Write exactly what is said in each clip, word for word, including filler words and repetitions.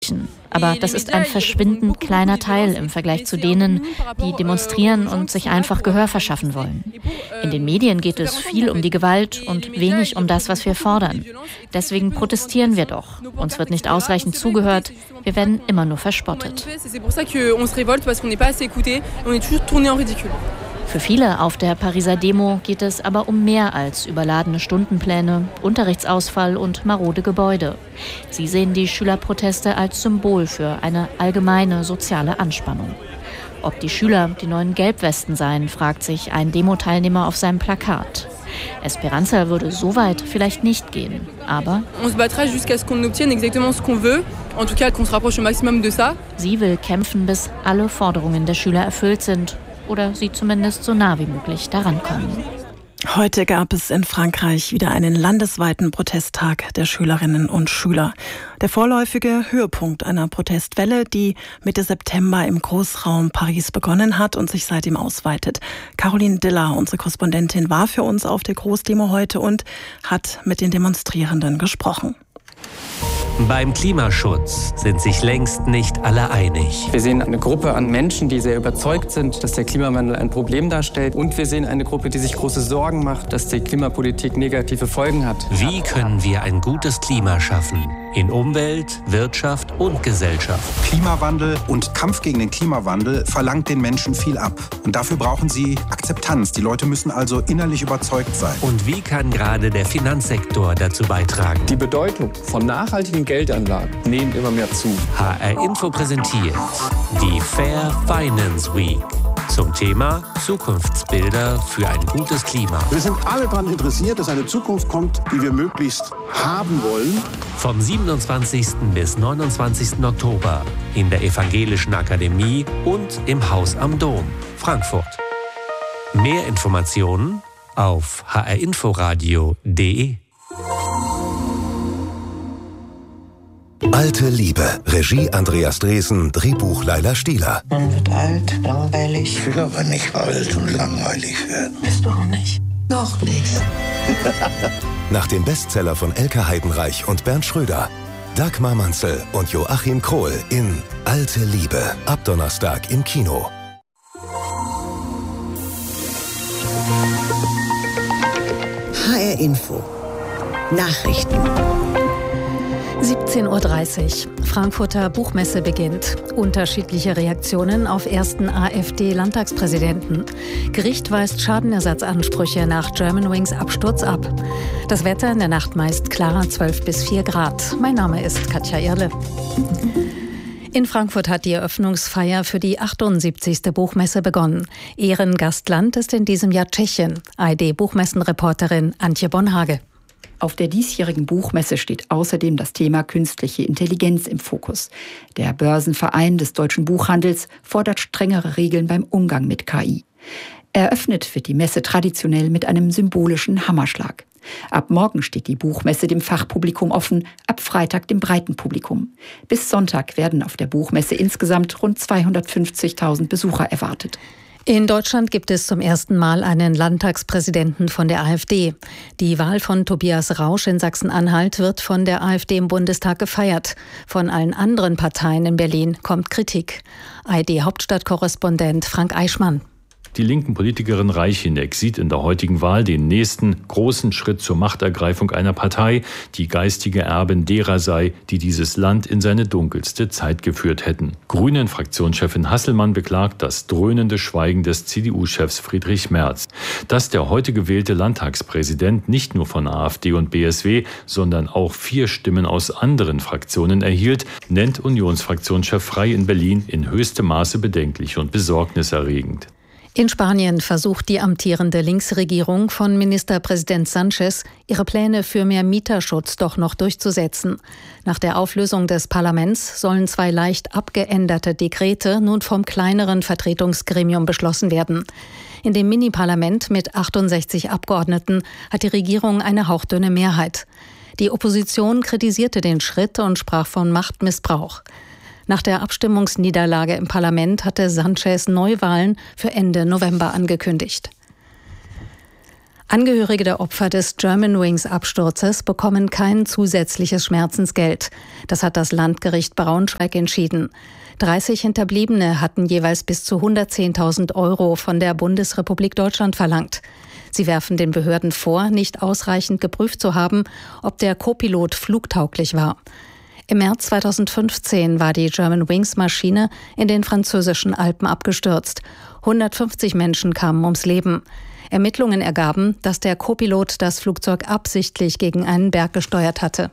erreichen. Aber das ist ein verschwindend kleiner Teil im Vergleich zu denen, die demonstrieren und sich einfach Gehör verschaffen wollen. In den Medien geht es viel um die Gewalt und wenig um das, was wir fordern. Deswegen protestieren wir doch. Uns wird nicht ausreichend zugehört. Wir werden immer nur verspottet. Für viele auf der Pariser Demo geht es aber um mehr als überladene Stundenpläne, Unterrichtsausfall und marode Gebäude. Sie sehen die Schülerproteste als Symbol für eine allgemeine soziale Anspannung. Ob die Schüler die neuen Gelbwesten seien, fragt sich ein Demo-Teilnehmer auf seinem Plakat. Esperanza würde so weit vielleicht nicht gehen, aber sie will kämpfen, bis alle Forderungen der Schüler erfüllt sind oder sie zumindest so nah wie möglich daran kommen. Heute gab es in Frankreich wieder einen landesweiten Protesttag der Schülerinnen und Schüler. Der vorläufige Höhepunkt einer Protestwelle, die Mitte September im Großraum Paris begonnen hat und sich seitdem ausweitet. Caroline Diller, unsere Korrespondentin, war für uns auf der Großdemo heute und hat mit den Demonstrierenden gesprochen. Beim Klimaschutz sind sich längst nicht alle einig. Wir sehen eine Gruppe an Menschen, die sehr überzeugt sind, dass der Klimawandel ein Problem darstellt. Und wir sehen eine Gruppe, die sich große Sorgen macht, dass die Klimapolitik negative Folgen hat. Wie können wir ein gutes Klima schaffen? In Umwelt, Wirtschaft und Gesellschaft. Klimawandel und Kampf gegen den Klimawandel verlangt den Menschen viel ab. Und dafür brauchen sie Akzeptanz. Die Leute müssen also innerlich überzeugt sein. Und wie kann gerade der Finanzsektor dazu beitragen? Die Bedeutung von nachhaltigen Geldanlagen nehmen immer mehr zu. H R Info präsentiert die Fair Finance Week zum Thema Zukunftsbilder für ein gutes Klima. Wir sind alle daran interessiert, dass eine Zukunft kommt, die wir möglichst haben wollen. Vom siebenundzwanzigsten bis neunundzwanzigsten Oktober in der Evangelischen Akademie und im Haus am Dom, Frankfurt. Mehr Informationen auf h r inforadio punkt d e. Alte Liebe. Regie Andreas Dresen, Drehbuch Laila Stieler. Man wird alt, langweilig. Ich will aber nicht alt und langweilig werden. Bist du auch nicht? Noch nicht. Nach dem Bestseller von Elke Heidenreich und Bernd Schröder. Dagmar Manzel und Joachim Krohl in Alte Liebe. Ab Donnerstag im Kino. H R Info. Nachrichten. siebzehn Uhr dreißig. Frankfurter Buchmesse beginnt. Unterschiedliche Reaktionen auf ersten AfD-Landtagspräsidenten. Gericht weist Schadenersatzansprüche nach Germanwings Absturz ab. Das Wetter in der Nacht meist klarer, zwölf bis vier Grad. Mein Name ist Katja Irle. In Frankfurt hat die Eröffnungsfeier für die achtundsiebzigste Buchmesse begonnen. Ehrengastland ist in diesem Jahr Tschechien. A R D-Buchmessenreporterin Antje Bonhage. Auf der diesjährigen Buchmesse steht außerdem das Thema künstliche Intelligenz im Fokus. Der Börsenverein des deutschen Buchhandels fordert strengere Regeln beim Umgang mit K I. Eröffnet wird die Messe traditionell mit einem symbolischen Hammerschlag. Ab morgen steht die Buchmesse dem Fachpublikum offen, ab Freitag dem breiten Publikum. Bis Sonntag werden auf der Buchmesse insgesamt rund zweihundertfünfzigtausend Besucher erwartet. In Deutschland gibt es zum ersten Mal einen Landtagspräsidenten von der AfD. Die Wahl von Tobias Rausch in Sachsen-Anhalt wird von der AfD im Bundestag gefeiert. Von allen anderen Parteien in Berlin kommt Kritik. A R D-Hauptstadtkorrespondent Frank Eichmann. Die linken Politikerin Reicheneck sieht in der heutigen Wahl den nächsten großen Schritt zur Machtergreifung einer Partei, die geistige Erbin derer sei, die dieses Land in seine dunkelste Zeit geführt hätten. Grünen-Fraktionschefin Hasselmann beklagt das dröhnende Schweigen des C D U-Chefs Friedrich Merz. Dass der heute gewählte Landtagspräsident nicht nur von AfD und B S W, sondern auch vier Stimmen aus anderen Fraktionen erhielt, nennt Unionsfraktionschef Frey in Berlin in höchstem Maße bedenklich und besorgniserregend. In Spanien versucht die amtierende Linksregierung von Ministerpräsident Sánchez, ihre Pläne für mehr Mieterschutz doch noch durchzusetzen. Nach der Auflösung des Parlaments sollen zwei leicht abgeänderte Dekrete nun vom kleineren Vertretungsgremium beschlossen werden. In dem Mini-Parlament mit achtundsechzig Abgeordneten hat die Regierung eine hauchdünne Mehrheit. Die Opposition kritisierte den Schritt und sprach von Machtmissbrauch. Nach der Abstimmungsniederlage im Parlament hatte Sánchez Neuwahlen für Ende November angekündigt. Angehörige der Opfer des Germanwings-Absturzes bekommen kein zusätzliches Schmerzensgeld. Das hat das Landgericht Braunschweig entschieden. dreißig Hinterbliebene hatten jeweils bis zu hundertzehntausend Euro von der Bundesrepublik Deutschland verlangt. Sie werfen den Behörden vor, nicht ausreichend geprüft zu haben, ob der Co-Pilot flugtauglich war. Im März zweitausendfünfzehn war die Germanwings-Maschine in den französischen Alpen abgestürzt. hundertfünfzig Menschen kamen ums Leben. Ermittlungen ergaben, dass der Co-Pilot das Flugzeug absichtlich gegen einen Berg gesteuert hatte.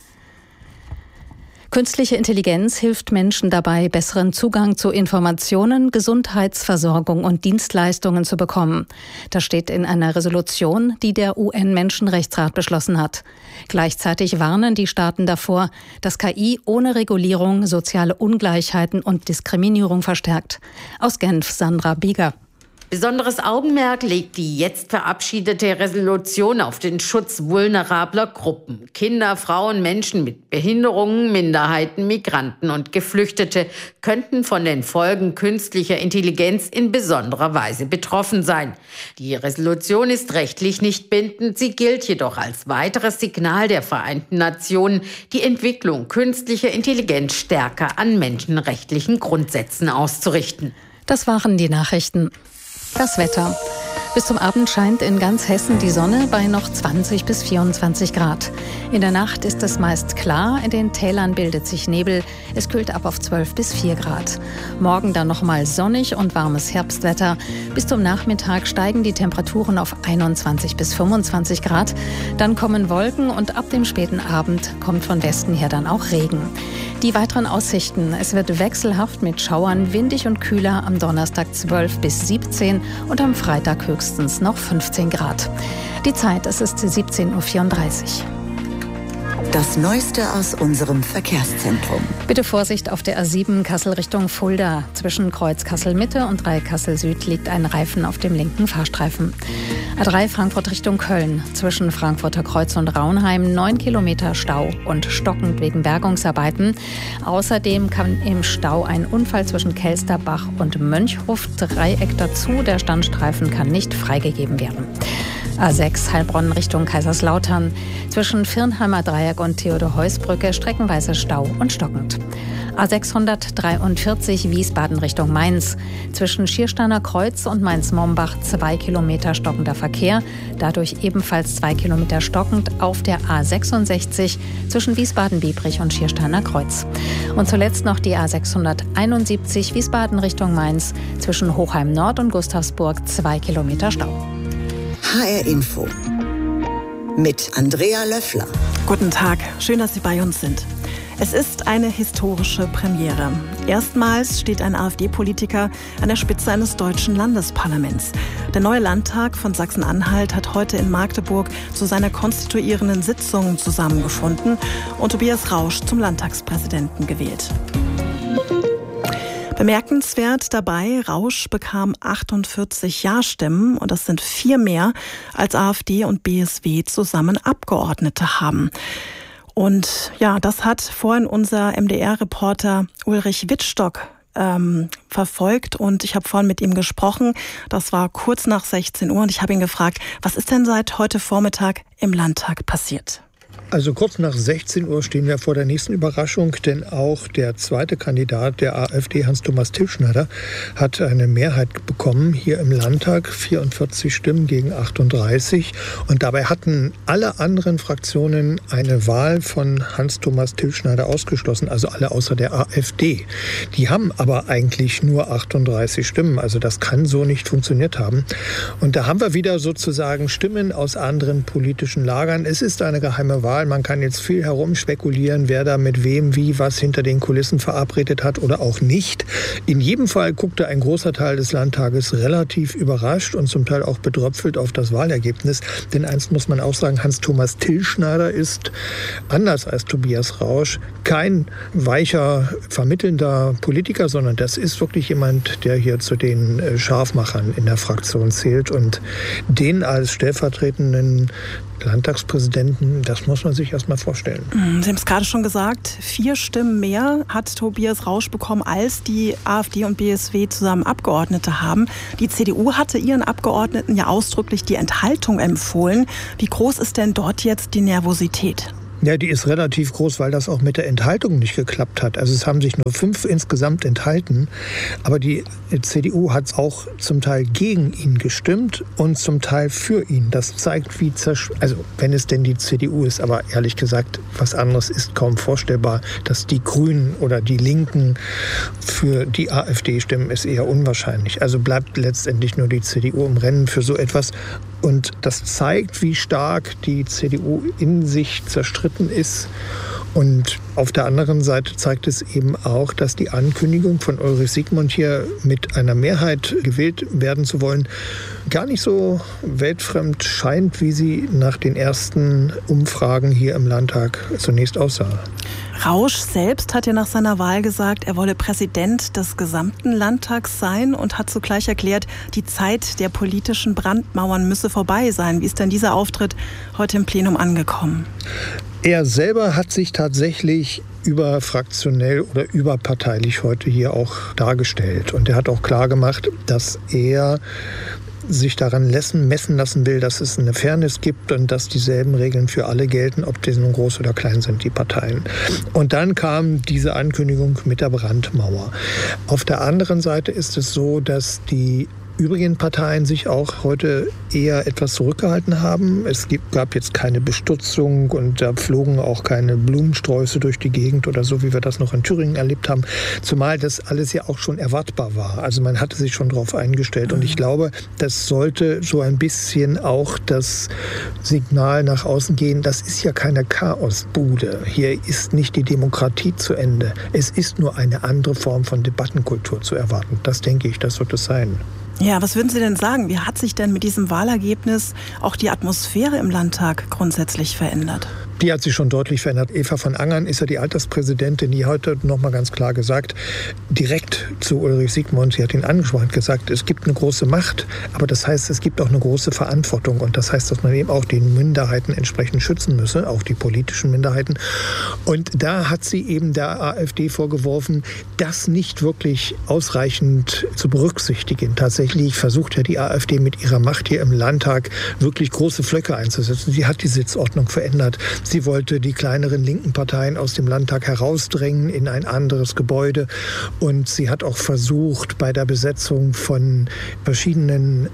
Künstliche Intelligenz hilft Menschen dabei, besseren Zugang zu Informationen, Gesundheitsversorgung und Dienstleistungen zu bekommen. Das steht in einer Resolution, die der U N-Menschenrechtsrat beschlossen hat. Gleichzeitig warnen die Staaten davor, dass K I ohne Regulierung soziale Ungleichheiten und Diskriminierung verstärkt. Aus Genf, Sandra Bieger. Besonderes Augenmerk legt die jetzt verabschiedete Resolution auf den Schutz vulnerabler Gruppen. Kinder, Frauen, Menschen mit Behinderungen, Minderheiten, Migranten und Geflüchtete könnten von den Folgen künstlicher Intelligenz in besonderer Weise betroffen sein. Die Resolution ist rechtlich nicht bindend, sie gilt jedoch als weiteres Signal der Vereinten Nationen, die Entwicklung künstlicher Intelligenz stärker an menschenrechtlichen Grundsätzen auszurichten. Das waren die Nachrichten. Das Wetter. Bis zum Abend scheint in ganz Hessen die Sonne bei noch zwanzig bis vierundzwanzig Grad. In der Nacht ist es meist klar, in den Tälern bildet sich Nebel. Es kühlt ab auf zwölf bis vier Grad. Morgen dann nochmal sonnig und warmes Herbstwetter. Bis zum Nachmittag steigen die Temperaturen auf einundzwanzig bis fünfundzwanzig Grad. Dann kommen Wolken und ab dem späten Abend kommt von Westen her dann auch Regen. Die weiteren Aussichten. Es wird wechselhaft mit Schauern, windig und kühler, am Donnerstag zwölf bis siebzehn und am Freitag höchstens noch fünfzehn Grad. Die Zeit, es ist siebzehn Uhr vierunddreißig. Das Neueste aus unserem Verkehrszentrum. Bitte Vorsicht auf der A sieben Kassel Richtung Fulda. Zwischen Kreuz Kassel Mitte und drei Kassel Süd liegt ein Reifen auf dem linken Fahrstreifen. A drei Frankfurt Richtung Köln. Zwischen Frankfurter Kreuz und Raunheim neun Kilometer Stau und stockend wegen Bergungsarbeiten. Außerdem kann im Stau ein Unfall zwischen Kelsterbach und Mönchhof Dreieck dazu. Der Standstreifen kann nicht freigegeben werden. A sechs Heilbronn Richtung Kaiserslautern. Zwischen Firnheimer Dreieck und Theodor-Heuss-Brücke streckenweise Stau und stockend. A sechshundertdreiundvierzig Wiesbaden Richtung Mainz. Zwischen Schiersteiner Kreuz und Mainz-Mombach zwei Kilometer stockender Verkehr. Dadurch ebenfalls zwei Kilometer stockend auf der A sechsundsechzig zwischen Wiesbaden-Biebrich und Schiersteiner Kreuz. Und zuletzt noch die A sechshunderteinundsiebzig Wiesbaden Richtung Mainz. Zwischen Hochheim Nord und Gustavsburg zwei Kilometer Stau. H R Info mit Andrea Löffler. Guten Tag, schön, dass Sie bei uns sind. Es ist eine historische Premiere. Erstmals steht ein AfD-Politiker an der Spitze eines deutschen Landesparlaments. Der neue Landtag von Sachsen-Anhalt hat heute in Magdeburg zu seiner konstituierenden Sitzung zusammengefunden und Tobias Rausch zum Landtagspräsidenten gewählt. Bemerkenswert dabei, Rausch bekam achtundvierzig Ja-Stimmen und das sind vier mehr, als AfD und B S W zusammen Abgeordnete haben. Und ja, das hat vorhin unser M D R-Reporter Ulrich Wittstock ähm, verfolgt und ich habe vorhin mit ihm gesprochen. Das war kurz nach sechzehn Uhr und ich habe ihn gefragt, was ist denn seit heute Vormittag im Landtag passiert? Also kurz nach sechzehn Uhr stehen wir vor der nächsten Überraschung, denn auch der zweite Kandidat der AfD, Hans-Thomas Tilschneider, hat eine Mehrheit bekommen hier im Landtag, vierundvierzig Stimmen gegen achtunddreißig. Und dabei hatten alle anderen Fraktionen eine Wahl von Hans-Thomas Tilschneider ausgeschlossen, also alle außer der AfD. Die haben aber eigentlich nur achtunddreißig Stimmen, also das kann so nicht funktioniert haben. Und da haben wir wieder sozusagen Stimmen aus anderen politischen Lagern. Es ist eine geheime Wahl. Man kann jetzt viel herumspekulieren, wer da mit wem wie was hinter den Kulissen verabredet hat oder auch nicht. In jedem Fall guckte ein großer Teil des Landtages relativ überrascht und zum Teil auch bedröpfelt auf das Wahlergebnis. Denn eins muss man auch sagen, Hans-Thomas Tilschneider ist, anders als Tobias Rausch, kein weicher, vermittelnder Politiker, sondern das ist wirklich jemand, der hier zu den Scharfmachern in der Fraktion zählt und den als stellvertretenden Landtagspräsidenten, das muss man sich erst mal vorstellen. Sie haben es gerade schon gesagt, vier Stimmen mehr hat Tobias Rausch bekommen, als die AfD und B S W zusammen Abgeordnete haben. Die C D U hatte ihren Abgeordneten ja ausdrücklich die Enthaltung empfohlen. Wie groß ist denn dort jetzt die Nervosität? Ja, die ist relativ groß, weil das auch mit der Enthaltung nicht geklappt hat. Also es haben sich nur fünf insgesamt enthalten. Aber die C D U hat auch zum Teil gegen ihn gestimmt und zum Teil für ihn. Das zeigt, wie zersch... Also wenn es denn die C D U ist, aber ehrlich gesagt, was anderes ist kaum vorstellbar. Dass die Grünen oder die Linken für die AfD stimmen, ist eher unwahrscheinlich. Also bleibt letztendlich nur die C D U im Rennen für so etwas. Und das zeigt, wie stark die C D U in sich zerstritten ist. Und auf der anderen Seite zeigt es eben auch, dass die Ankündigung von Ulrich Siegmund, hier mit einer Mehrheit gewählt werden zu wollen, gar nicht so weltfremd scheint, wie sie nach den ersten Umfragen hier im Landtag zunächst aussah. Rausch selbst hat ja nach seiner Wahl gesagt, er wolle Präsident des gesamten Landtags sein und hat zugleich erklärt, die Zeit der politischen Brandmauern müsse vorbei sein. Wie ist denn dieser Auftritt heute im Plenum angekommen? Er selber hat sich tatsächlich überfraktionell oder überparteilich heute hier auch dargestellt. Und er hat auch klar gemacht, dass er sich daran messen lassen will, dass es eine Fairness gibt und dass dieselben Regeln für alle gelten, ob die nun groß oder klein sind, die Parteien. Und dann kam diese Ankündigung mit der Brandmauer. Auf der anderen Seite ist es so, dass die übrigen Parteien sich auch heute eher etwas zurückgehalten haben. Es gab jetzt keine Bestutzung und da flogen auch keine Blumensträuße durch die Gegend oder so, wie wir das noch in Thüringen erlebt haben. Zumal das alles ja auch schon erwartbar war. Also man hatte sich schon darauf eingestellt. Und ich glaube, das sollte so ein bisschen auch das Signal nach außen gehen, das ist ja keine Chaosbude. Hier ist nicht die Demokratie zu Ende. Es ist nur eine andere Form von Debattenkultur zu erwarten. Das denke ich, das wird es sein. Ja, was würden Sie denn sagen? Wie hat sich denn mit diesem Wahlergebnis auch die Atmosphäre im Landtag grundsätzlich verändert? Die hat sich schon deutlich verändert. Eva von Angern ist ja die Alterspräsidentin, die heute noch mal ganz klar gesagt, direkt zu Ulrich Siegmund, sie hat ihn angesprochen, hat gesagt, es gibt eine große Macht, aber das heißt, es gibt auch eine große Verantwortung. Und das heißt, dass man eben auch die Minderheiten entsprechend schützen müsse, auch die politischen Minderheiten. Und da hat sie eben der AfD vorgeworfen, das nicht wirklich ausreichend zu berücksichtigen. Tatsächlich versucht ja die AfD mit ihrer Macht hier im Landtag wirklich große Flöcke einzusetzen. Sie hat die Sitzordnung verändert. Sie wollte die kleineren linken Parteien aus dem Landtag herausdrängen in ein anderes Gebäude. Und sie hat auch versucht, bei der Besetzung von verschiedenen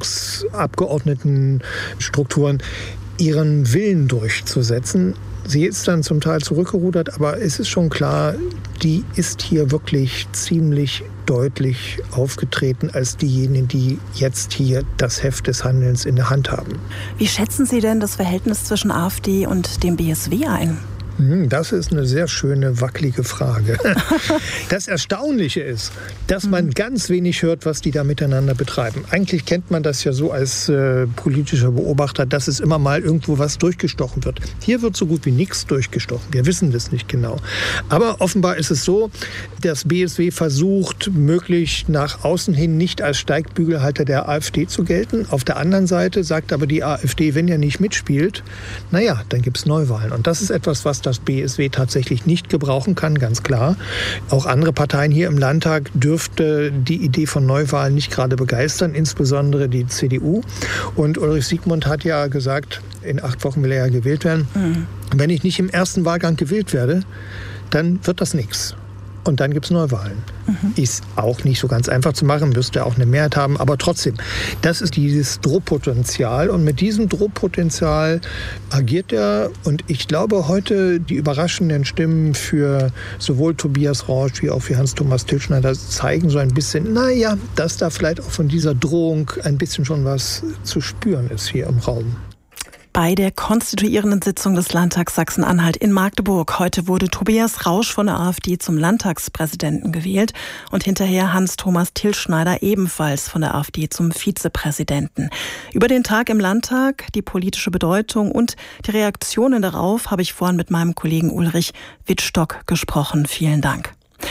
Landtagsabgeordnetenstrukturen ihren Willen durchzusetzen. Sie ist dann zum Teil zurückgerudert, aber es ist schon klar, die ist hier wirklich ziemlich deutlich aufgetreten als diejenigen, die jetzt hier das Heft des Handelns in der Hand haben. Wie schätzen Sie denn das Verhältnis zwischen AfD und dem B S W ein? Das ist eine sehr schöne, wackelige Frage. Das Erstaunliche ist, dass man ganz wenig hört, was die da miteinander betreiben. Eigentlich kennt man das ja so als äh, politischer Beobachter, dass es immer mal irgendwo was durchgestochen wird. Hier wird so gut wie nichts durchgestochen. Wir wissen das nicht genau. Aber offenbar ist es so, dass B S W versucht, möglichst nach außen hin nicht als Steigbügelhalter der AfD zu gelten. Auf der anderen Seite sagt aber die AfD, wenn ihr nicht mitspielt, naja, dann gibt es Neuwahlen. Und das ist etwas, was das B S W tatsächlich nicht gebrauchen kann, ganz klar. Auch andere Parteien hier im Landtag dürfte die Idee von Neuwahlen nicht gerade begeistern, insbesondere die C D U. Und Ulrich Siegmund hat ja gesagt, in acht Wochen will er ja gewählt werden. Mhm. Wenn ich nicht im ersten Wahlgang gewählt werde, dann wird das nichts. Und dann gibt es Neuwahlen. Mhm. Ist auch nicht so ganz einfach zu machen, müsste auch eine Mehrheit haben. Aber trotzdem, das ist dieses Drohpotenzial. Und mit diesem Drohpotenzial agiert er. Und ich glaube, heute die überraschenden Stimmen für sowohl Tobias Rausch wie auch für Hans-Thomas Tilschneider zeigen so ein bisschen, naja, dass da vielleicht auch von dieser Drohung ein bisschen schon was zu spüren ist hier im Raum. Bei der konstituierenden Sitzung des Landtags Sachsen-Anhalt in Magdeburg heute wurde Tobias Rausch von der AfD zum Landtagspräsidenten gewählt und hinterher Hans-Thomas Tilschneider ebenfalls von der AfD zum Vizepräsidenten. Über den Tag im Landtag, die politische Bedeutung und die Reaktionen darauf habe ich vorhin mit meinem Kollegen Ulrich Wittstock gesprochen. Vielen Dank.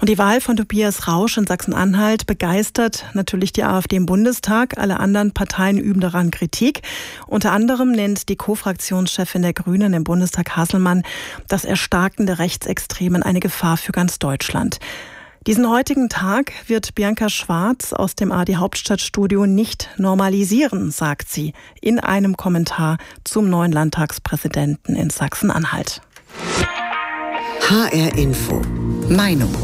Und die Wahl von Tobias Rausch in Sachsen-Anhalt begeistert natürlich die AfD im Bundestag. Alle anderen Parteien üben daran Kritik. Unter anderem nennt die Co-Fraktionschefin der Grünen im Bundestag, Hasselmann, das Erstarken der Rechtsextremen eine Gefahr für ganz Deutschland. Diesen heutigen Tag wird Bianca Schwarz aus dem A R D Hauptstadtstudio nicht normalisieren, sagt sie in einem Kommentar zum neuen Landtagspräsidenten in Sachsen-Anhalt. H R Info. Meinung.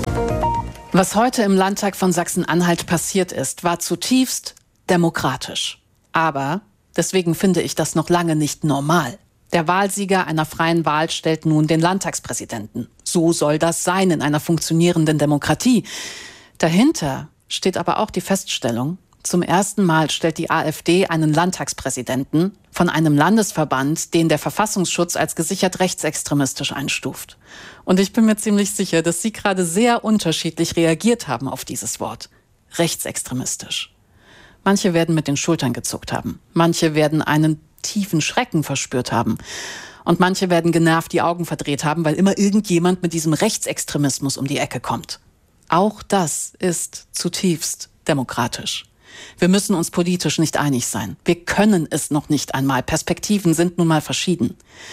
Was heute im Landtag von Sachsen-Anhalt passiert ist, war zutiefst demokratisch. Aber deswegen finde ich das noch lange nicht normal. Der Wahlsieger einer freien Wahl stellt nun den Landtagspräsidenten. So soll das sein in einer funktionierenden Demokratie. Dahinter steht aber auch die Feststellung, zum ersten Mal stellt die AfD einen Landtagspräsidenten von einem Landesverband, den der Verfassungsschutz als gesichert rechtsextremistisch einstuft. Und ich bin mir ziemlich sicher, dass Sie gerade sehr unterschiedlich reagiert haben auf dieses Wort. Rechtsextremistisch. Manche werden mit den Schultern gezuckt haben. Manche werden einen tiefen Schrecken verspürt haben. Und manche werden genervt die Augen verdreht haben, weil immer irgendjemand mit diesem Rechtsextremismus um die Ecke kommt. Auch das ist zutiefst demokratisch. Wir müssen uns politisch nicht einig sein. Wir können es noch nicht einmal. Perspektiven sind nun mal verschieden.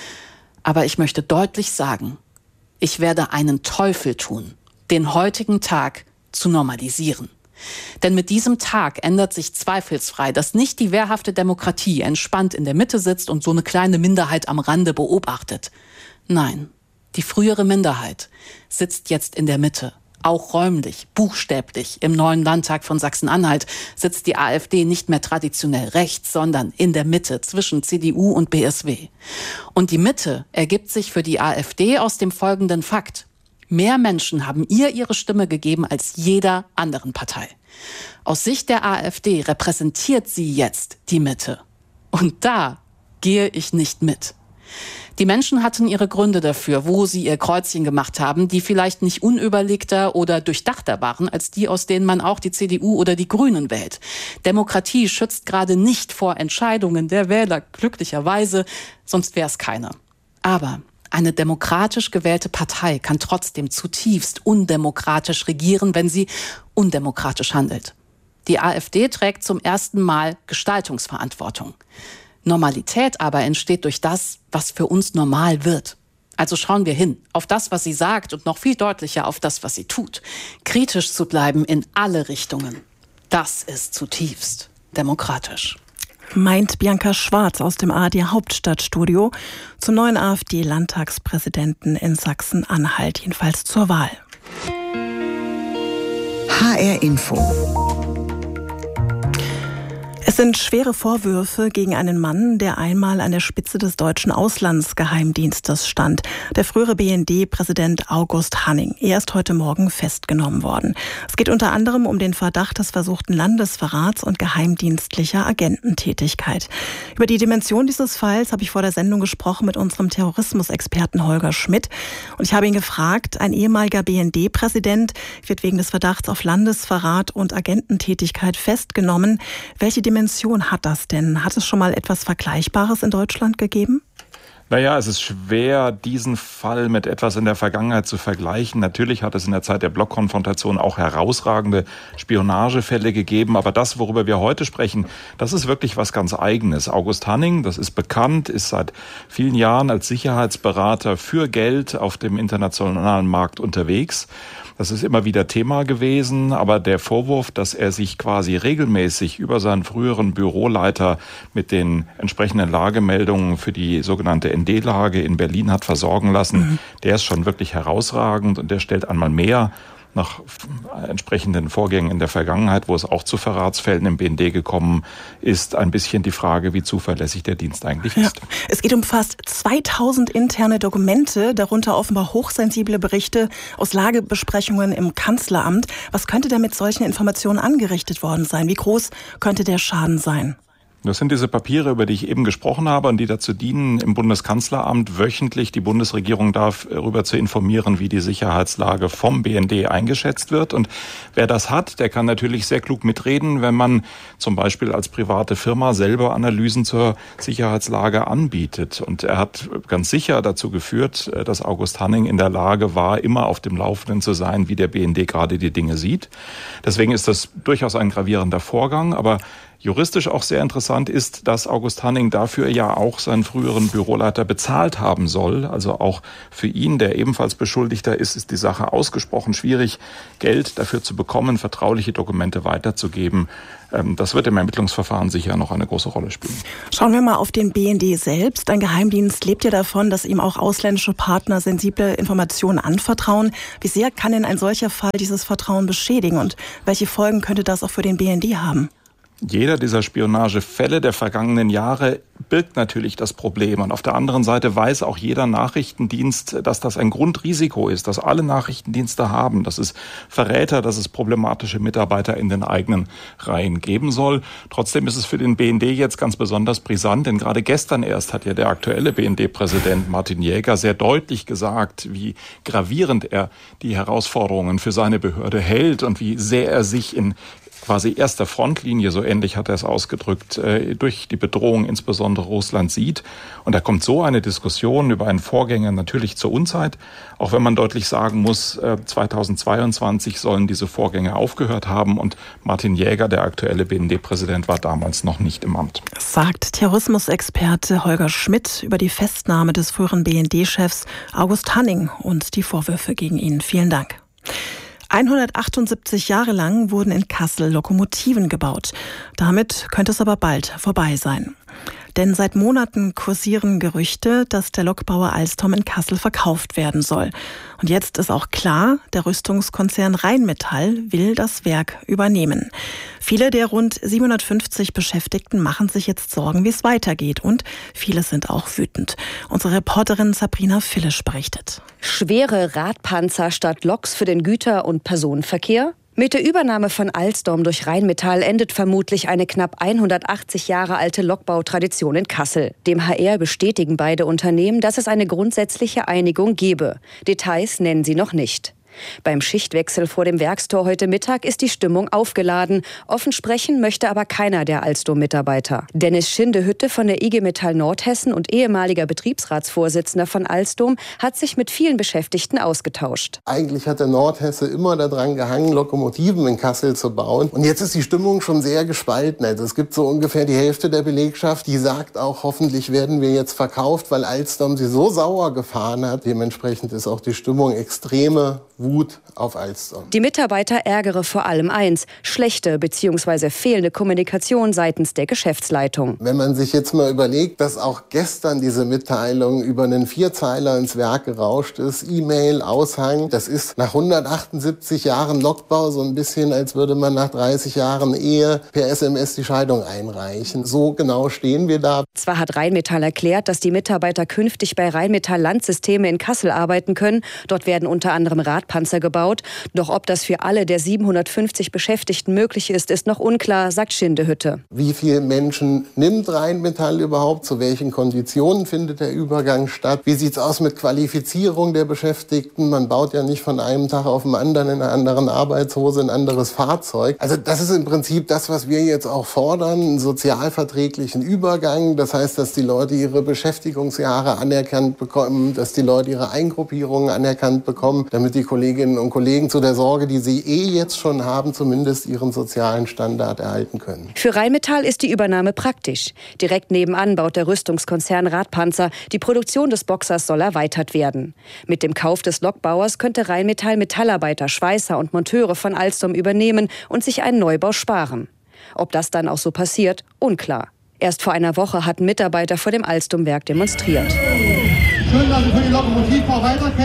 Aber ich möchte deutlich sagen, ich werde einen Teufel tun, den heutigen Tag zu normalisieren. Denn mit diesem Tag ändert sich zweifelsfrei, dass nicht die wehrhafte Demokratie entspannt in der Mitte sitzt und so eine kleine Minderheit am Rande beobachtet. Nein, die frühere Minderheit sitzt jetzt in der Mitte. Auch räumlich, buchstäblich, im neuen Landtag von Sachsen-Anhalt sitzt die AfD nicht mehr traditionell rechts, sondern in der Mitte zwischen C D U und B S W. Und die Mitte ergibt sich für die AfD aus dem folgenden Fakt. Mehr Menschen haben ihr ihre Stimme gegeben als jeder anderen Partei. Aus Sicht der AfD repräsentiert sie jetzt die Mitte. Und da gehe ich nicht mit. Die Menschen hatten ihre Gründe dafür, wo sie ihr Kreuzchen gemacht haben, die vielleicht nicht unüberlegter oder durchdachter waren, als die, aus denen man auch die C D U oder die Grünen wählt. Demokratie schützt gerade nicht vor Entscheidungen der Wähler, glücklicherweise, sonst wäre es keine. Aber eine demokratisch gewählte Partei kann trotzdem zutiefst undemokratisch regieren, wenn sie undemokratisch handelt. Die AfD trägt zum ersten Mal Gestaltungsverantwortung. Normalität aber entsteht durch das, was für uns normal wird. Also schauen wir hin auf das, was sie sagt und noch viel deutlicher auf das, was sie tut. Kritisch zu bleiben in alle Richtungen. Das ist zutiefst demokratisch. Meint Bianca Schwarz aus dem A R D Hauptstadtstudio zum neuen AfD-Landtagspräsidenten in Sachsen-Anhalt, jedenfalls zur Wahl. H R Info. Es sind schwere Vorwürfe gegen einen Mann, der einmal an der Spitze des deutschen Auslandsgeheimdienstes stand. Der frühere B N D-Präsident August Hanning. Er ist heute Morgen festgenommen worden. Es geht unter anderem um den Verdacht des versuchten Landesverrats und geheimdienstlicher Agententätigkeit. Über die Dimension dieses Falls habe ich vor der Sendung gesprochen mit unserem Terrorismusexperten Holger Schmidt. Und ich habe ihn gefragt, ein ehemaliger B N D-Präsident wird wegen des Verdachts auf Landesverrat und Agententätigkeit festgenommen. Welche Dimension hat das denn? Hat es schon mal etwas Vergleichbares in Deutschland gegeben? Naja, es ist schwer, diesen Fall mit etwas in der Vergangenheit zu vergleichen. Natürlich hat es in der Zeit der Blockkonfrontation auch herausragende Spionagefälle gegeben. Aber das, worüber wir heute sprechen, das ist wirklich was ganz Eigenes. August Hanning, das ist bekannt, ist seit vielen Jahren als Sicherheitsberater für Geld auf dem internationalen Markt unterwegs. Das ist immer wieder Thema gewesen, aber der Vorwurf, dass er sich quasi regelmäßig über seinen früheren Büroleiter mit den entsprechenden Lagemeldungen für die sogenannte N D-Lage in Berlin hat versorgen lassen, mhm. der ist schon wirklich herausragend und der stellt einmal mehr nach entsprechenden Vorgängen in der Vergangenheit, wo es auch zu Verratsfällen im B N D gekommen ist, ein bisschen die Frage, wie zuverlässig der Dienst eigentlich ist. Ja. Es geht um fast zweitausend interne Dokumente, darunter offenbar hochsensible Berichte aus Lagebesprechungen im Kanzleramt. Was könnte denn mit solchen Informationen angerichtet worden sein? Wie groß könnte der Schaden sein? Das sind diese Papiere, über die ich eben gesprochen habe und die dazu dienen, im Bundeskanzleramt wöchentlich die Bundesregierung darüber zu informieren, wie die Sicherheitslage vom B N D eingeschätzt wird. Und wer das hat, der kann natürlich sehr klug mitreden, wenn man zum Beispiel als private Firma selber Analysen zur Sicherheitslage anbietet. Und er hat ganz sicher dazu geführt, dass August Hanning in der Lage war, immer auf dem Laufenden zu sein, wie der B N D gerade die Dinge sieht. Deswegen ist das durchaus ein gravierender Vorgang, aber juristisch auch sehr interessant ist, dass August Hanning dafür ja auch seinen früheren Büroleiter bezahlt haben soll. Also auch für ihn, der ebenfalls Beschuldigter ist, ist die Sache ausgesprochen schwierig, Geld dafür zu bekommen, vertrauliche Dokumente weiterzugeben. Das wird im Ermittlungsverfahren sicher noch eine große Rolle spielen. Schauen wir mal auf den B N D selbst. Ein Geheimdienst lebt ja davon, dass ihm auch ausländische Partner sensible Informationen anvertrauen. Wie sehr kann denn ein solcher Fall dieses Vertrauen beschädigen und welche Folgen könnte das auch für den B N D haben? Jeder dieser Spionagefälle der vergangenen Jahre birgt natürlich das Problem. Und auf der anderen Seite weiß auch jeder Nachrichtendienst, dass das ein Grundrisiko ist, das alle Nachrichtendienste haben, dass es Verräter, dass es problematische Mitarbeiter in den eigenen Reihen geben soll. Trotzdem ist es für den B N D jetzt ganz besonders brisant, denn gerade gestern erst hat ja der aktuelle B N D-Präsident Martin Jäger sehr deutlich gesagt, wie gravierend er die Herausforderungen für seine Behörde hält und wie sehr er sich in quasi erster Frontlinie, so ähnlich hat er es ausgedrückt, durch die Bedrohung insbesondere Russland sieht. Und da kommt so eine Diskussion über einen Vorgänger natürlich zur Unzeit, auch wenn man deutlich sagen muss, zweitausendzweiundzwanzig sollen diese Vorgänge aufgehört haben und Martin Jäger, der aktuelle B N D-Präsident, war damals noch nicht im Amt. Sagt Terrorismusexperte Holger Schmidt über die Festnahme des früheren B N D-Chefs August Hanning und die Vorwürfe gegen ihn. Vielen Dank. hundertachtundsiebzig Jahre lang wurden in Kassel Lokomotiven gebaut. Damit könnte es aber bald vorbei sein. Denn seit Monaten kursieren Gerüchte, dass der Lokbauer Alstom in Kassel verkauft werden soll. Und jetzt ist auch klar, der Rüstungskonzern Rheinmetall will das Werk übernehmen. Viele der rund siebenhundertfünfzig Beschäftigten machen sich jetzt Sorgen, wie es weitergeht. Und viele sind auch wütend. Unsere Reporterin Sabrina Fillisch berichtet. Schwere Radpanzer statt Loks für den Güter- und Personenverkehr? Mit der Übernahme von Alstom durch Rheinmetall endet vermutlich eine knapp hundertachtzig Jahre alte Lokbautradition in Kassel. Dem H R bestätigen beide Unternehmen, dass es eine grundsätzliche Einigung gebe. Details nennen sie noch nicht. Beim Schichtwechsel vor dem Werkstor heute Mittag ist die Stimmung aufgeladen. Offen sprechen möchte aber keiner der Alstom-Mitarbeiter. Dennis Schindehütte von der I G Metall Nordhessen und ehemaliger Betriebsratsvorsitzender von Alstom hat sich mit vielen Beschäftigten ausgetauscht. Eigentlich hat der Nordhesse immer daran gehangen, Lokomotiven in Kassel zu bauen. Und jetzt ist die Stimmung schon sehr gespalten. Also es gibt so ungefähr die Hälfte der Belegschaft, die sagt auch, hoffentlich werden wir jetzt verkauft, weil Alstom sie so sauer gefahren hat. Dementsprechend ist auch die Stimmung extreme Wut auf Alstom. Die Mitarbeiter ärgere vor allem eins: schlechte bzw. fehlende Kommunikation seitens der Geschäftsleitung. Wenn man sich jetzt mal überlegt, dass auch gestern diese Mitteilung über einen Vierzeiler ins Werk gerauscht ist, E-Mail, Aushang, das ist nach hundertachtundsiebzig Jahren Lokbau so ein bisschen, als würde man nach dreißig Jahren Ehe per S M S die Scheidung einreichen. So genau stehen wir da. Zwar hat Rheinmetall erklärt, dass die Mitarbeiter künftig bei Rheinmetall Landsysteme in Kassel arbeiten können. Dort werden unter anderem Radpanzer gebaut. Doch ob das für alle der siebenhundertfünfzig Beschäftigten möglich ist, ist noch unklar, sagt Schindehütte. Wie viele Menschen nimmt Rheinmetall überhaupt? Zu welchen Konditionen findet der Übergang statt? Wie sieht es aus mit Qualifizierung der Beschäftigten? Man baut ja nicht von einem Tag auf den anderen in einer anderen Arbeitshose ein anderes Fahrzeug. Also das ist im Prinzip das, was wir jetzt auch fordern, einen sozialverträglichen Übergang. Das heißt, dass die Leute ihre Beschäftigungsjahre anerkannt bekommen, dass die Leute ihre Eingruppierungen anerkannt bekommen, damit die Kolleginnen und Kollegen zu der Sorge, die sie eh jetzt schon haben, zumindest ihren sozialen Standard erhalten können. Für Rheinmetall ist die Übernahme praktisch. Direkt nebenan baut der Rüstungskonzern Radpanzer. Die Produktion des Boxers soll erweitert werden. Mit dem Kauf des Lokbauers könnte Rheinmetall Metallarbeiter, Schweißer und Monteure von Alstom übernehmen und sich einen Neubau sparen. Ob das dann auch so passiert, unklar. Erst vor einer Woche hatten Mitarbeiter vor dem Alstom-Werk demonstriert. Schön, dass ihr für den Lokomotivbau weiterkämpft.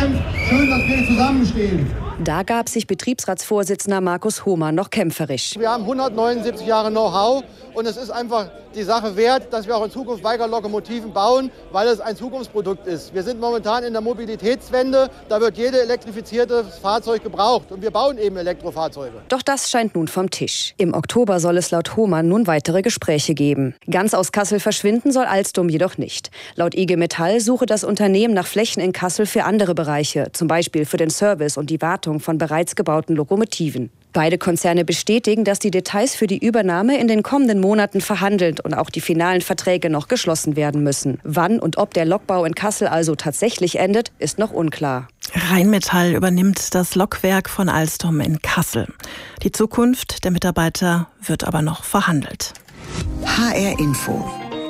Schön, dass wir zusammenstehen. Da gab sich Betriebsratsvorsitzender Markus Hohmann noch kämpferisch. Wir haben hundertneunundsiebzig Jahre Know-how und es ist einfach die Sache wert, dass wir auch in Zukunft weiter Lokomotiven bauen, weil es ein Zukunftsprodukt ist. Wir sind momentan in der Mobilitätswende, da wird jedes elektrifizierte Fahrzeug gebraucht und wir bauen eben Elektrofahrzeuge. Doch das scheint nun vom Tisch. Im Oktober soll es laut Hohmann nun weitere Gespräche geben. Ganz aus Kassel verschwinden soll Alstom jedoch nicht. Laut I G Metall suche das Unternehmen nach Flächen in Kassel für andere Bereiche, zum Beispiel für den Service und die Wartung von bereits gebauten Lokomotiven. Beide Konzerne bestätigen, dass die Details für die Übernahme in den kommenden Monaten verhandelt und auch die finalen Verträge noch geschlossen werden müssen. Wann und ob der Lokbau in Kassel also tatsächlich endet, ist noch unklar. Rheinmetall übernimmt das Lokwerk von Alstom in Kassel. Die Zukunft der Mitarbeiter wird aber noch verhandelt. H R Info.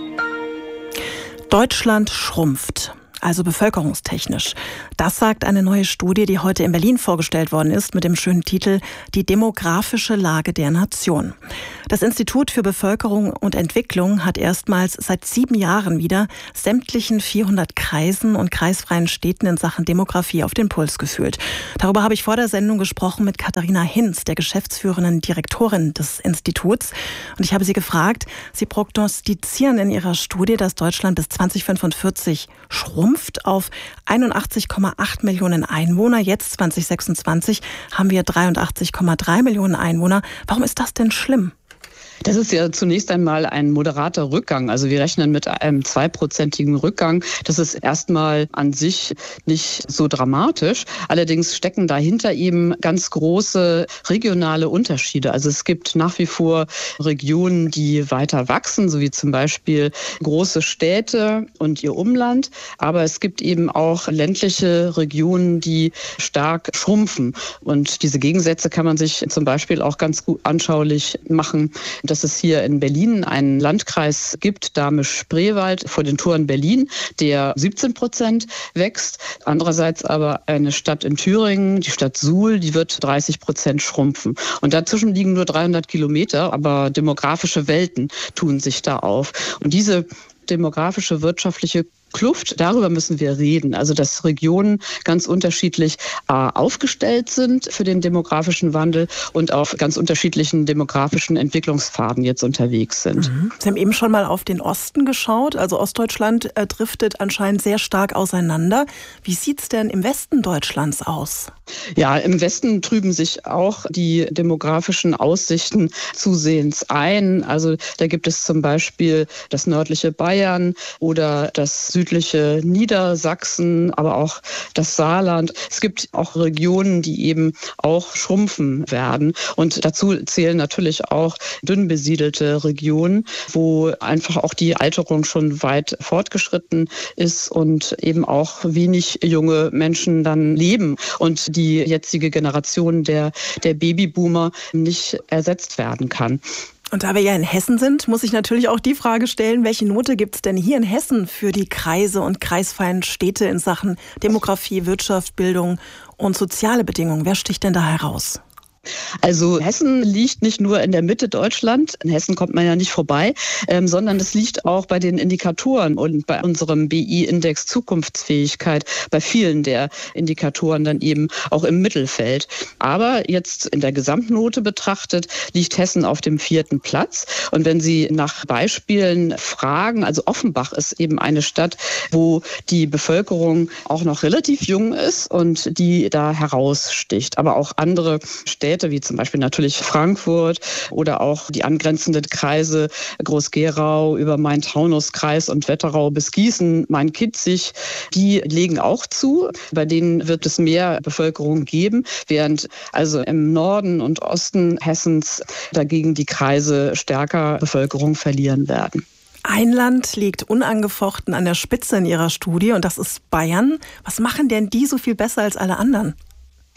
Deutschland schrumpft. Also bevölkerungstechnisch. Das sagt eine neue Studie, die heute in Berlin vorgestellt worden ist, mit dem schönen Titel Die demografische Lage der Nation. Das Institut für Bevölkerung und Entwicklung hat erstmals seit sieben Jahren wieder sämtlichen vierhundert Kreisen und kreisfreien Städten in Sachen Demografie auf den Puls gefühlt. Darüber habe ich vor der Sendung gesprochen mit Katharina Hinz, der geschäftsführenden Direktorin des Instituts. Und ich habe sie gefragt, sie prognostizieren in ihrer Studie, dass Deutschland bis zweitausendfünfundvierzig schrumpft auf einundachtzig Komma acht Millionen Einwohner. Jetzt zweitausendsechsundzwanzig haben wir dreiundachtzig Komma drei Millionen Einwohner. Warum ist das denn schlimm? Das ist ja zunächst einmal ein moderater Rückgang. Also wir rechnen mit einem zweiprozentigen Rückgang. Das ist erstmal an sich nicht so dramatisch. Allerdings stecken dahinter eben ganz große regionale Unterschiede. Also es gibt nach wie vor Regionen, die weiter wachsen, so wie zum Beispiel große Städte und ihr Umland. Aber es gibt eben auch ländliche Regionen, die stark schrumpfen. Und diese Gegensätze kann man sich zum Beispiel auch ganz gut anschaulich machen, dass es hier in Berlin einen Landkreis gibt, Dahme-Spreewald vor den Toren Berlin, der siebzehn Prozent wächst. Andererseits aber eine Stadt in Thüringen, die Stadt Suhl, die wird dreißig Prozent schrumpfen. Und dazwischen liegen nur dreihundert Kilometer, aber demografische Welten tun sich da auf. Und diese demografische, wirtschaftliche Kluft, darüber müssen wir reden. Also dass Regionen ganz unterschiedlich äh, aufgestellt sind für den demografischen Wandel und auf ganz unterschiedlichen demografischen Entwicklungspfaden jetzt unterwegs sind. Mhm. Sie haben eben schon mal auf den Osten geschaut. Also Ostdeutschland äh, driftet anscheinend sehr stark auseinander. Wie sieht es denn im Westen Deutschlands aus? Ja, im Westen trüben sich auch die demografischen Aussichten zusehends ein. Also da gibt es zum Beispiel das nördliche Bayern oder das südliche Niedersachsen, aber auch das Saarland. Es gibt auch Regionen, die eben auch schrumpfen werden. Und dazu zählen natürlich auch dünn besiedelte Regionen, wo einfach auch die Alterung schon weit fortgeschritten ist und eben auch wenig junge Menschen dann leben und die jetzige Generation der, der Babyboomer nicht ersetzt werden kann. Und da wir ja in Hessen sind, muss ich natürlich auch die Frage stellen, welche Note gibt es denn hier in Hessen für die Kreise und kreisfreien Städte in Sachen Demografie, Wirtschaft, Bildung und soziale Bedingungen? Wer sticht denn da heraus? Also Hessen liegt nicht nur in der Mitte Deutschlands, in Hessen kommt man ja nicht vorbei, ähm, sondern es liegt auch bei den Indikatoren und bei unserem B I-Index Zukunftsfähigkeit, bei vielen der Indikatoren dann eben auch im Mittelfeld. Aber jetzt in der Gesamtnote betrachtet, liegt Hessen auf dem vierten Platz. Und wenn Sie nach Beispielen fragen, also Offenbach ist eben eine Stadt, wo die Bevölkerung auch noch relativ jung ist und die da heraussticht. Aber auch andere Städte, wie zum Beispiel natürlich Frankfurt oder auch die angrenzenden Kreise Groß-Gerau über Main-Taunus-Kreis und Wetterau bis Gießen, Main-Kinzig, die legen auch zu. Bei denen wird es mehr Bevölkerung geben, während also im Norden und Osten Hessens dagegen die Kreise stärker Bevölkerung verlieren werden. Ein Land liegt unangefochten an der Spitze in Ihrer Studie und das ist Bayern. Was machen denn die so viel besser als alle anderen?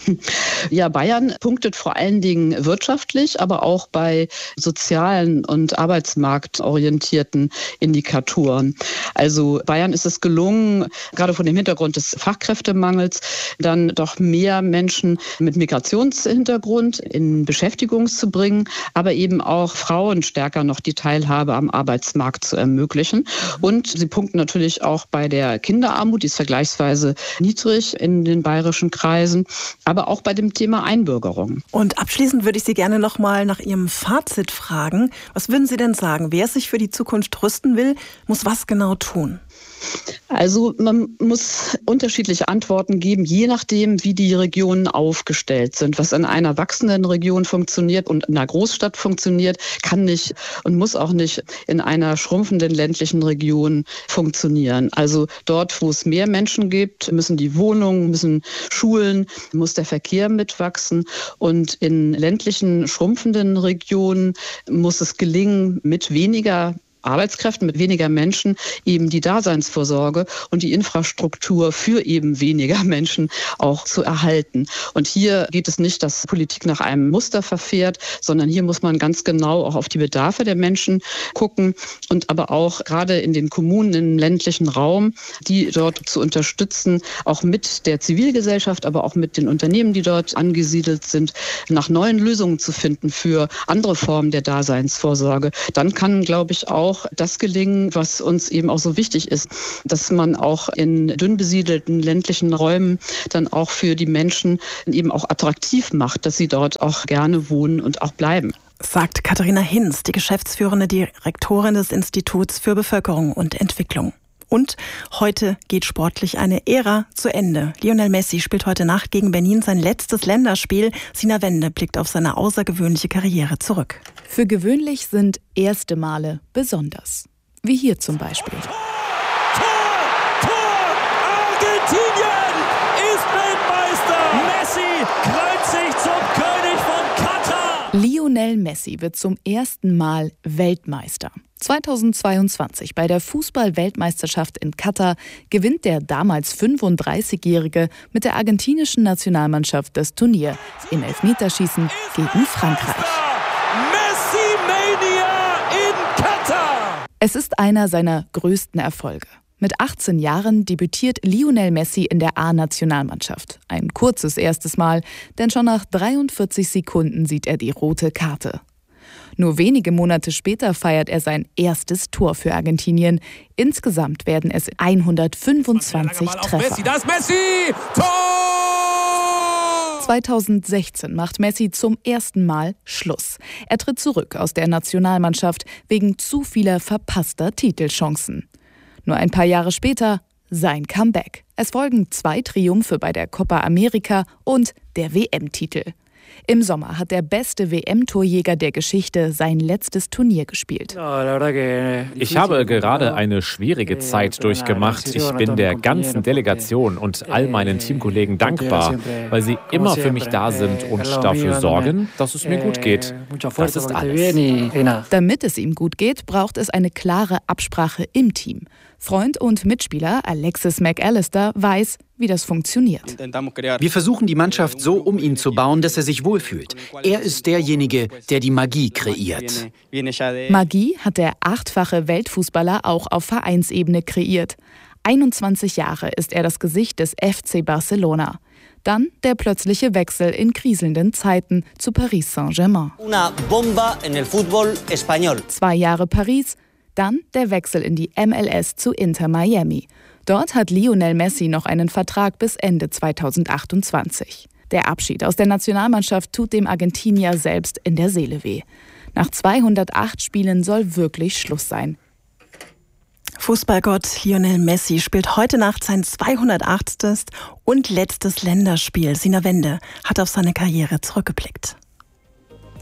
Ja, Bayern punktet vor allen Dingen wirtschaftlich, aber auch bei sozialen und arbeitsmarktorientierten Indikatoren. Also Bayern ist es gelungen, gerade vor dem Hintergrund des Fachkräftemangels, dann doch mehr Menschen mit Migrationshintergrund in Beschäftigung zu bringen, aber eben auch Frauen stärker noch die Teilhabe am Arbeitsmarkt zu ermöglichen. Und sie punkten natürlich auch bei der Kinderarmut, die ist vergleichsweise niedrig in den bayerischen Kreisen, aber auch bei dem Thema Einbürgerung. Und abschließend würde ich Sie gerne noch mal nach Ihrem Fazit fragen. Was würden Sie denn sagen? Wer sich für die Zukunft rüsten will, muss was genau tun? Also man muss unterschiedliche Antworten geben, je nachdem, wie die Regionen aufgestellt sind. Was in einer wachsenden Region funktioniert und in einer Großstadt funktioniert, kann nicht und muss auch nicht in einer schrumpfenden ländlichen Region funktionieren. Also dort, wo es mehr Menschen gibt, müssen die Wohnungen, müssen Schulen, muss der Verkehr mitwachsen. Und in ländlichen, schrumpfenden Regionen muss es gelingen, mit weniger Arbeitskräften, mit weniger Menschen eben die Daseinsvorsorge und die Infrastruktur für eben weniger Menschen auch zu erhalten. Und hier geht es nicht, dass Politik nach einem Muster verfährt, sondern hier muss man ganz genau auch auf die Bedarfe der Menschen gucken und aber auch gerade in den Kommunen im ländlichen Raum, die dort zu unterstützen, auch mit der Zivilgesellschaft, aber auch mit den Unternehmen, die dort angesiedelt sind, nach neuen Lösungen zu finden für andere Formen der Daseinsvorsorge. Dann kann, glaube ich, auch das gelingen, was uns eben auch so wichtig ist, dass man auch in dünn besiedelten ländlichen Räumen dann auch für die Menschen eben auch attraktiv macht, dass sie dort auch gerne wohnen und auch bleiben. Sagt Katharina Hinz, die geschäftsführende Direktorin des Instituts für Bevölkerung und Entwicklung. Und heute geht sportlich eine Ära zu Ende. Lionel Messi spielt heute Nacht gegen Benin sein letztes Länderspiel. Sina Wende blickt auf seine außergewöhnliche Karriere zurück. Für gewöhnlich sind erste Male besonders. Wie hier zum Beispiel. Tor! Tor! Tor! Argentinien ist Weltmeister! Messi krönt sich zum König von Katar! Lionel Messi wird zum ersten Mal Weltmeister. zweitausendzweiundzwanzig bei der Fußball-Weltmeisterschaft in Katar gewinnt der damals fünfunddreißigjährige mit der argentinischen Nationalmannschaft das Turnier im Elfmeterschießen gegen Frankreich. Messi-Mania in Katar! Es ist einer seiner größten Erfolge. Mit achtzehn Jahren debütiert Lionel Messi in der A-Nationalmannschaft. Ein kurzes erstes Mal, denn schon nach dreiundvierzig Sekunden sieht er die rote Karte. Nur wenige Monate später feiert er sein erstes Tor für Argentinien. Insgesamt werden es hundertfünfundzwanzig Treffer. Messi, das Messi! Tor! zweitausendsechzehn macht Messi zum ersten Mal Schluss. Er tritt zurück aus der Nationalmannschaft wegen zu vieler verpasster Titelchancen. Nur ein paar Jahre später sein Comeback. Es folgen zwei Triumphe bei der Copa America und der W M-Titel. Im Sommer hat der beste W M-Torjäger der Geschichte sein letztes Turnier gespielt. Ich habe gerade eine schwierige Zeit durchgemacht. Ich bin der ganzen Delegation und all meinen Teamkollegen dankbar, weil sie immer für mich da sind und dafür sorgen, dass es mir gut geht. Das ist alles. Damit es ihm gut geht, braucht es eine klare Absprache im Team. Freund und Mitspieler Alexis McAllister weiß, wie das funktioniert. Wir versuchen, die Mannschaft so um ihn zu bauen, dass er sich wohlfühlt. Er ist derjenige, der die Magie kreiert. Magie hat der achtfache Weltfußballer auch auf Vereinsebene kreiert. einundzwanzig Jahre ist er das Gesicht des F C Barcelona. Dann der plötzliche Wechsel in kriselnden Zeiten zu Paris Saint-Germain. Zwei Jahre Paris, dann der Wechsel in die M L S zu Inter Miami. Dort hat Lionel Messi noch einen Vertrag bis Ende zweitausendachtundzwanzig. Der Abschied aus der Nationalmannschaft tut dem Argentinier selbst in der Seele weh. Nach zweihundertacht Spielen soll wirklich Schluss sein. Fußballgott Lionel Messi spielt heute Nacht sein zweihundertachtes und letztes Länderspiel. Sina Wende hat auf seine Karriere zurückgeblickt.